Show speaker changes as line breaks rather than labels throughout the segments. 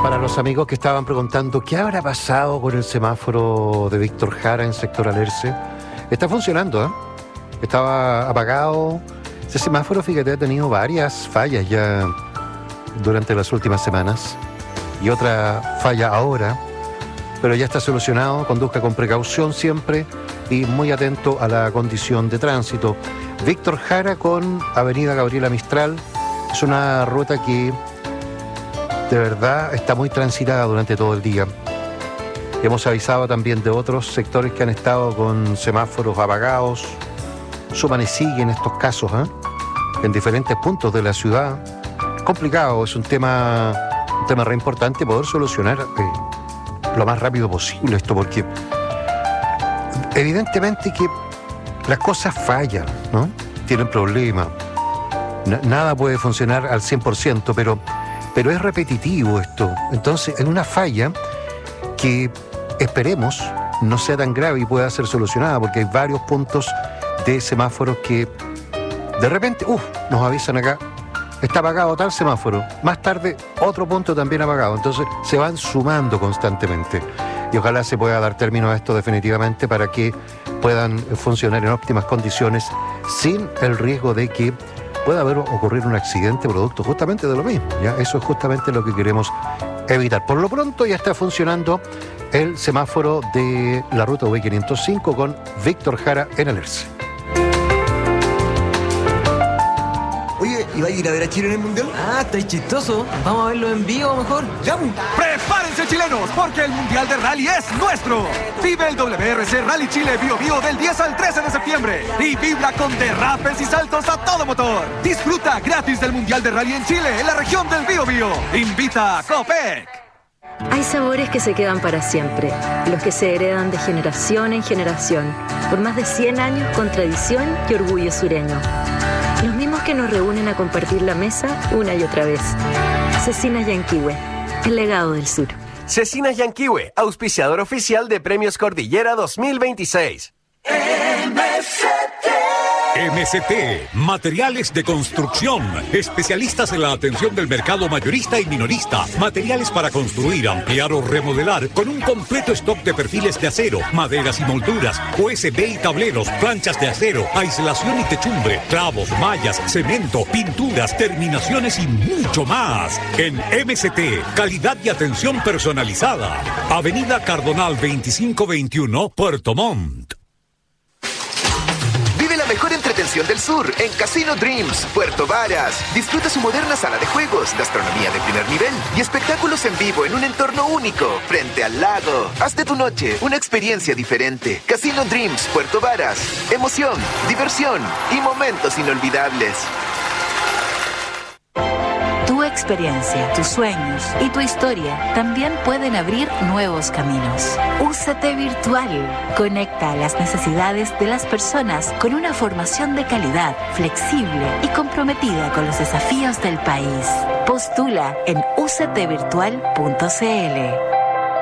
Para los amigos que estaban preguntando qué habrá pasado con el semáforo de Víctor Jara en sector Alerce, está funcionando, ¿eh? Estaba apagado. Ese semáforo, fíjate, ha tenido varias fallas ya durante las últimas semanas y otra falla ahora, pero ya está solucionado. Conduzca con precaución siempre y muy atento a la condición de tránsito. Víctor Jara con Avenida Gabriela Mistral es una ruta que de verdad está muy transitada durante todo el día. Hemos avisado también de otros sectores que han estado con semáforos apagados. Suman y siguen estos casos, en diferentes puntos de la ciudad. Complicado, es un tema re importante poder solucionar lo más rápido posible esto, porque evidentemente que las cosas fallan, ¿no? Tienen problemas. Nada puede funcionar al 100%, pero es repetitivo esto. Entonces, en una falla que esperemos no sea tan grave y pueda ser solucionada, porque hay varios puntos de semáforos que de repente, nos avisan acá, está apagado tal semáforo, más tarde otro punto también apagado. Entonces se van sumando constantemente y ojalá se pueda dar término a esto definitivamente para que puedan funcionar en óptimas condiciones sin el riesgo de que pueda ocurrir un accidente producto justamente de lo mismo, ¿ya? Eso es justamente lo que queremos evitar. Por lo pronto ya está funcionando el semáforo de la ruta V505 con Víctor Jara en Alerce.
Oye, ¿y va a ir a ver a Chile en el Mundial?
Ah, está chistoso. Vamos a verlo en vivo mejor.
¡Ya!
¡Prepárense, chilenos! Porque el Mundial de Rally es nuestro. Vive el WRC Rally Chile Bio Bio del 10 al 13 de septiembre. Y vibra con derrapes y saltos a todo motor. Disfruta gratis del Mundial de Rally en Chile, en la región del Bio Bio. Invita a Copec.
Hay sabores que se quedan para siempre, los que se heredan de generación en generación, por más de 100 años con tradición y orgullo sureño. Los mismos que nos reúnen a compartir la mesa una y otra vez. Cecinas Yanquihue, el legado del sur.
Cecinas Yanquihue, auspiciador oficial de Premios Cordillera 2026.
MCT, materiales de construcción, especialistas en la atención del mercado mayorista y minorista, materiales para construir, ampliar o remodelar, con un completo stock de perfiles de acero, maderas y molduras, USB y tableros, planchas de acero, aislación y techumbre, clavos, mallas, cemento, pinturas, terminaciones y mucho más. En MCT, calidad y atención personalizada. Avenida Cardonal 2521, Puerto Montt.
Mejor entretención del sur en Casino Dreams, Puerto Varas. Disfruta su moderna sala de juegos, gastronomía de primer nivel y espectáculos en vivo en un entorno único, frente al lago. Haz de tu noche una experiencia diferente. Casino Dreams, Puerto Varas. Emoción, diversión y momentos inolvidables.
Tu experiencia, tus sueños y tu historia también pueden abrir nuevos caminos. UCT Virtual conecta a las necesidades de las personas con una formación de calidad, flexible y comprometida con los desafíos del país. Postula en uctvirtual.cl.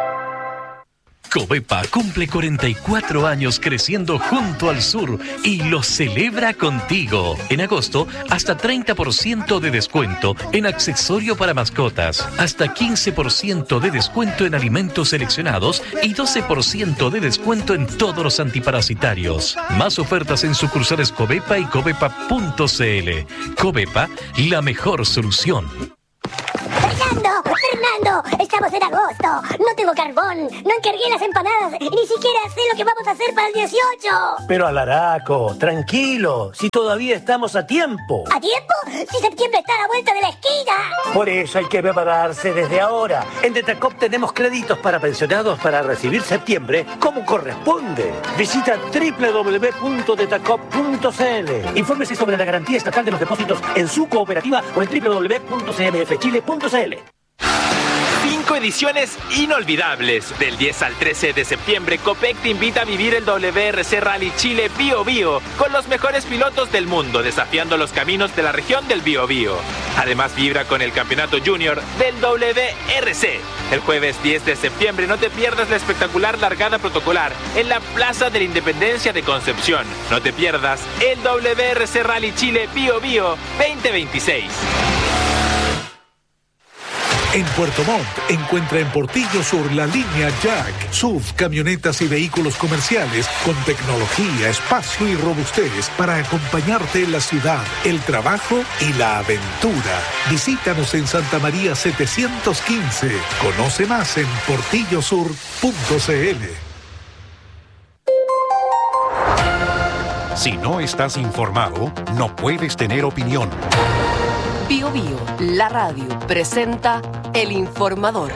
Covepa cumple 44 años creciendo junto al sur y lo celebra contigo. En agosto, hasta 30% de descuento en accesorio para mascotas, hasta 15% de descuento en alimentos seleccionados y 12% de descuento en todos los antiparasitarios. Más ofertas en sucursales Covepa y covepa.cl. Covepa, la mejor solución.
¡Fernando! ¡Estamos en agosto! ¡No tengo carbón! ¡No encargué las empanadas! ¡Y ni siquiera sé lo que vamos a hacer para el 18!
Pero Alaraco, tranquilo, si todavía estamos a tiempo.
¿A tiempo? ¡Si septiembre está a la vuelta de la esquina!
Por eso hay que prepararse desde ahora. En Detacop tenemos créditos para pensionados para recibir septiembre como corresponde. Visita www.detacop.cl. Infórmese sobre la garantía estatal de los depósitos en su cooperativa o en www.cmfchile.cl.
5 ediciones inolvidables. Del 10 al 13 de septiembre, Copec te invita a vivir el WRC Rally Chile Bio Bio con los mejores pilotos del mundo, desafiando los caminos de la región del Bio Bio. Además, vibra con el campeonato junior del WRC. El jueves 10 de septiembre no te pierdas la espectacular largada protocolar en la Plaza de la Independencia de Concepción. No te pierdas el WRC Rally Chile Bio Bio 2026.
En Puerto Montt, encuentra en Portillo Sur la línea Jack, SUV, camionetas y vehículos comerciales con tecnología, espacio y robustez para acompañarte en la ciudad, el trabajo y la aventura. Visítanos en Santa María 715. Conoce más en portillosur.cl.
Si no estás informado, no puedes tener opinión.
Bío Bío, la radio, presenta El Informador.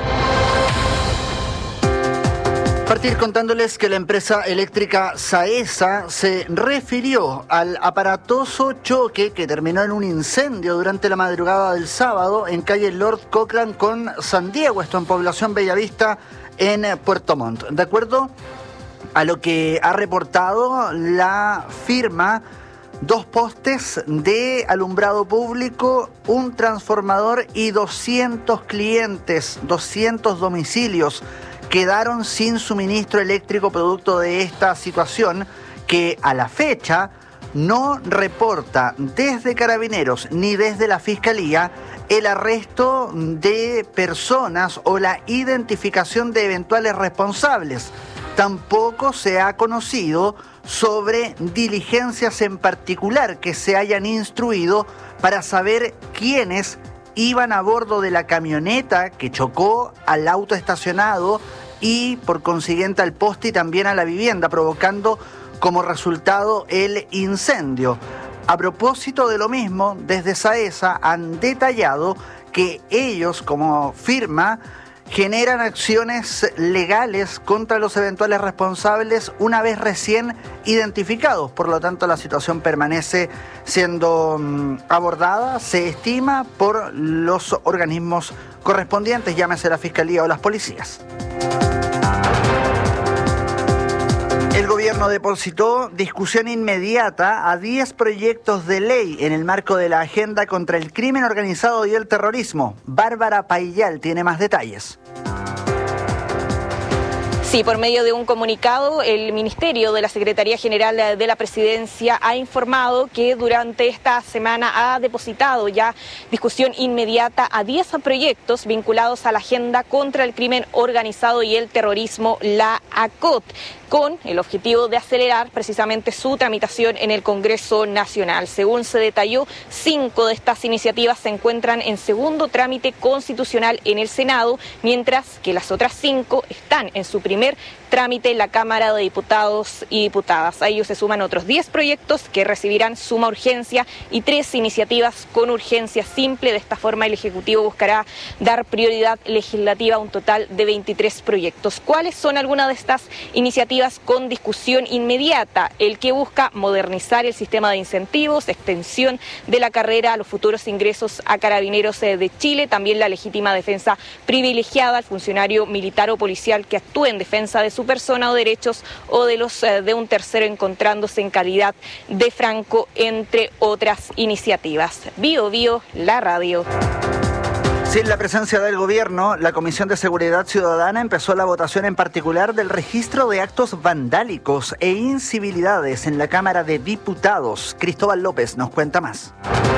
Partir contándoles que la empresa eléctrica SAESA se refirió al aparatoso choque que terminó en un incendio durante la madrugada del sábado en calle Lord Cochrane con San Diego, esto en población Bellavista, en Puerto Montt. De acuerdo a lo que ha reportado la firma, 2 postes de alumbrado público, un transformador y 200 clientes, 200 domicilios quedaron sin suministro eléctrico producto de esta situación que a la fecha no reporta desde Carabineros ni desde la Fiscalía el arresto de personas o la identificación de eventuales responsables. Tampoco se ha conocido sobre diligencias en particular que se hayan instruido para saber quiénes iban a bordo de la camioneta que chocó al auto estacionado y por consiguiente al poste y también a la vivienda, provocando como resultado el incendio. A propósito de lo mismo, desde SAESA han detallado que ellos como firma generan acciones legales contra los eventuales responsables una vez recién identificados. Por lo tanto, la situación permanece siendo abordada, se estima, por los organismos correspondientes, llámese la Fiscalía o las policías. El gobierno depositó discusión inmediata a 10 proyectos de ley en el marco de la agenda contra el crimen organizado y el terrorismo. Bárbara Paillal tiene más detalles.
Sí, por medio de un comunicado, el Ministerio de la Secretaría General de la Presidencia ha informado que durante esta semana ha depositado ya discusión inmediata a 10 proyectos vinculados a la agenda contra el crimen organizado y el terrorismo, la ACOT, con el objetivo de acelerar precisamente su tramitación en el Congreso Nacional. Según se detalló, 5 de estas iniciativas se encuentran en segundo trámite constitucional en el Senado, mientras que las otras 5 están en su primer trámite en la Cámara de Diputados y Diputadas. A ellos se suman otros 10 proyectos que recibirán suma urgencia y 3 iniciativas con urgencia simple. De esta forma, el Ejecutivo buscará dar prioridad legislativa a un total de 23 proyectos. ¿Cuáles son algunas de estas iniciativas con discusión inmediata? El que busca modernizar el sistema de incentivos, extensión de la carrera a los futuros ingresos a Carabineros de Chile, también la legítima defensa privilegiada al funcionario militar o policial que actúe en defensa de su persona o derechos o de los de un tercero encontrándose en calidad de franco, entre otras iniciativas. Bío Bío, la radio.
Sin la presencia del gobierno, la Comisión de Seguridad Ciudadana empezó la votación en particular del registro de actos vandálicos e incivilidades en la Cámara de Diputados. Cristóbal López nos cuenta más.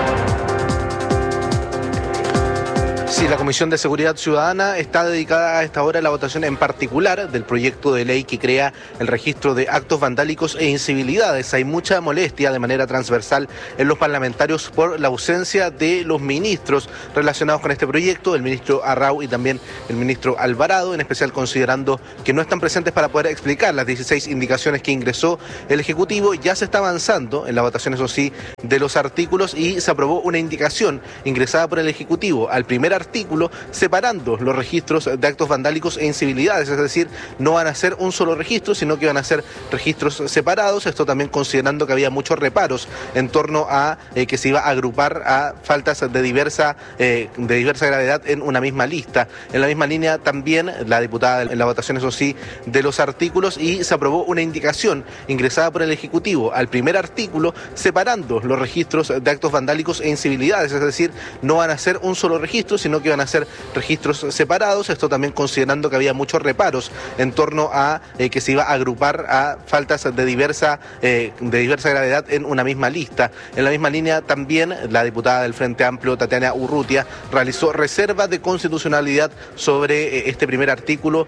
Sí, la Comisión de Seguridad Ciudadana está dedicada a esta hora a la votación en particular del proyecto de ley que crea el registro de actos vandálicos e incivilidades. Hay mucha molestia de manera transversal en los parlamentarios por la ausencia de los ministros relacionados con este proyecto, el ministro Arrau y también el ministro Alvarado, en especial considerando que no están presentes para poder explicar las 16 indicaciones que ingresó el Ejecutivo. Ya se está avanzando en la votación, eso sí, de los artículos y se aprobó una indicación ingresada por el Ejecutivo al primer artículo separando los registros de actos vandálicos e incivilidades, es decir, no van a ser un solo registro, sino que van a ser registros separados. Esto también considerando que había muchos reparos en torno a que se iba a agrupar a faltas de diversa gravedad en una misma lista. En la misma línea también la diputada en la votación, eso sí, de los artículos, y se aprobó una indicación ingresada por el Ejecutivo al primer artículo separando los registros de actos vandálicos e incivilidades, es decir, no van a ser un solo registro, sino sino que iban a ser registros separados. Esto también considerando que había muchos reparos en torno a que se iba a agrupar a faltas de diversa gravedad en una misma lista. En la misma línea también la diputada del Frente Amplio, Tatiana Urrutia, realizó reserva de constitucionalidad sobre este primer artículo